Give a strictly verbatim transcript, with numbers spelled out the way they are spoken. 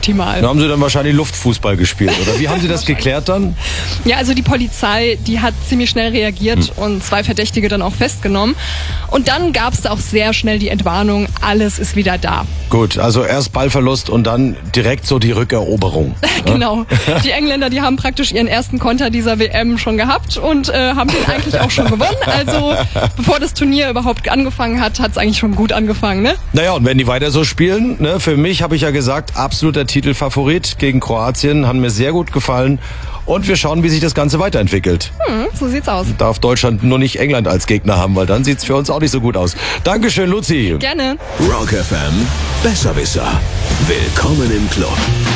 optimal. Da haben Sie dann wahrscheinlich Luftfußball gespielt, oder? Wie haben Sie das geklärt dann? Ja, also die Polizei, die hat ziemlich schnell reagiert hm. und zwei Verdächtige dann auch festgenommen. Und dann gab es auch sehr schnell die Entwarnung, alles ist wieder da. Gut, also erst Ballverlust und dann direkt so die Rückeroberung. Genau. Die Engländer, die haben praktisch ihren ersten Konter dieser W M schon gehabt und äh, haben den eigentlich auch schon gewonnen. Also bevor das Turnier überhaupt angefangen hat, hat es eigentlich schon gut angefangen, ne? Naja, und wenn die weiter so spielen, ne, für mich habe ich ja gesagt, absoluter Titelfavorit gegen Kroatien, haben mir sehr gut gefallen. Und wir schauen, wie sich das Ganze weiterentwickelt. Hm, so sieht's aus. Darf Deutschland nur nicht England als Gegner haben, weil dann sieht's für uns auch nicht so gut aus. Dankeschön, Luzi. Gerne. Rock F M, Besserwisser. Willkommen im Club.